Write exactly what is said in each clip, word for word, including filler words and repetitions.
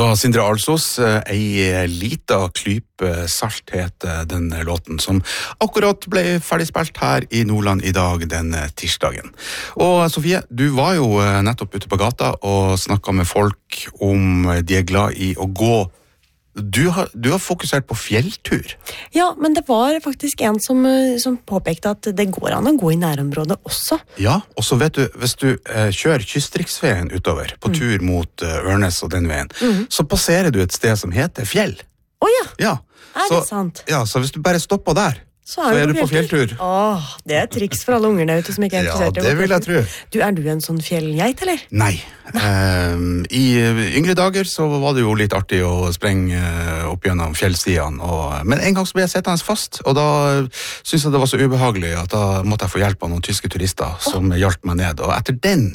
Det var Sindre Alsos, ei lita klype salt heter den låten, som akkurat ble ferdigspilt her i Nordland i dag den tirsdagen. Og Sofie, du var jo nettopp ute på gata og snakket med folk om de er glad i å gå. Du har, du har fokusert på fjelltur. Ja, men det var faktisk en som, som påpekte at det går an å gå i nærområdet også. Ja, og så vet du, hvis du eh, kjører kystriksveien utover, på mm. tur mot uh, Ørnes og den veien, mm. så passerer du et sted som heter Fjell. Åja, ja, er så, det sant? Ja, så hvis du bare stopper der, så er, så er du på fjelltur. Åh, det er et triks for alle ungerne ute som ikke er interessert. Ja, det vil jeg tro. Du, er du en sånn fjellgeit, eller? Nei. Um, I yngre dager så var det jo litt artig å sprenge opp gjennom fjellstiene, og, men en gang så ble jeg settende fast, og da synes jeg det var så ubehagelig at da måtte jeg få hjelp av noen tyske turister som oh. hjalp meg ned, og etter den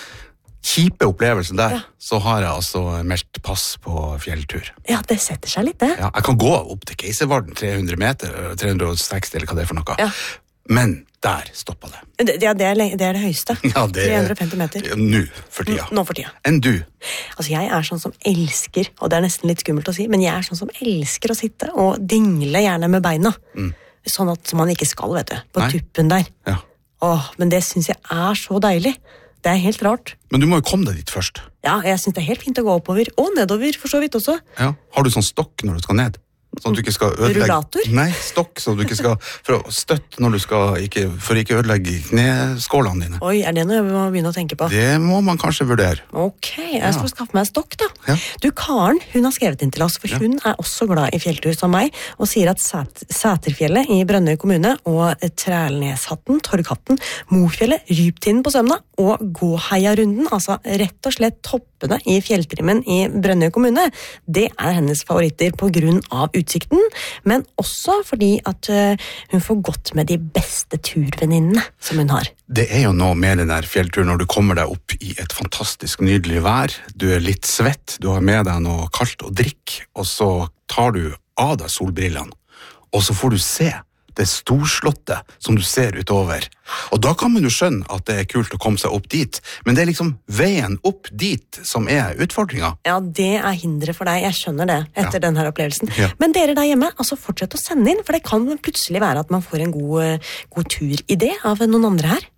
kjipe opplevelsen der, ja. Så har jeg altså meldt pass på fjelltur. Ja, det setter seg litt, det. Ja, jeg kan gå opp til Keiservarden, tre hundre meter, tre hundre og seksti eller hva det er for noe. Ja. Men der stoppet det. det ja, det er, det er det høyeste. Ja, det er, tre hundre og femti meter. Ja, nå, for tida. Nå for tida. Enn du? Altså, jeg er sånn som elsker, og det er nesten litt skummelt å si, men jeg er sånn som elsker å sitte og dingle gjerne med beina. Mm. Sånn at som man ikke skal, vet du, på Nei. Tuppen der. Ja. Åh, men det synes jeg er så deilig. Det er helt rart. Men du må jo komme deg dit først. Ja, jeg synes det er helt fint å gå oppover, og nedover for så vidt også. Ja, har du sånn stokk når du skal ned? Sånn at du ikke skal ødelegge... Rullator? Nei, stokk, så du ikke skal... For å støtte når du skal... Ikke, for å ikke ødelegge kneskålene dine. Oi, er det noe jeg må begynne å tenke på? Det må man kanskje vurdere. Ok, jeg skal ja. skaffe meg en stokk da. Ja. Du, Karen, hun har skrevet inn til oss, for ja. hun er også glad i fjelltur som meg, og sier at Sæt Sæterfjellet i Brønnøy kommune, og Trælneshatten, Torghatten, Mofjellet, Ryptinden på Sømna, og Gåheia-runden, altså rett og slett toppene i fjelltrimmen i Brønnøy kommune, det er hennes favoritter på grunn av utsikten, men også fordi at uh, hun får gått med de beste turvenninnene som hun har. Det er jo noe med den der fjellturen når du kommer deg opp i et fantastisk nydelig vær, du er litt svett, du har med deg noe kaldt å drikke, og så tar du av deg solbrillene, og så får du se det storslåtte som du ser utover. Og da kan man jo skjønne at det er kult å komme seg opp dit, men det er liksom veien opp dit som er utfordringen. Ja, det er hindret for deg, jeg skjønner det, etter ja. denne opplevelsen. Ja. Men dere der hjemme, altså fortsett å sende inn, for det kan plutselig være at man får en god, god turidé av noen andre her.